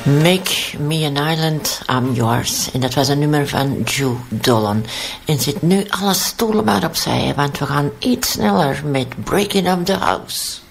Make Me an Island, I'm Yours. En dat was een nummer van Joe Dolan. En zit nu alle stoelen maar opzij, want we gaan iets sneller met Breaking Up the House.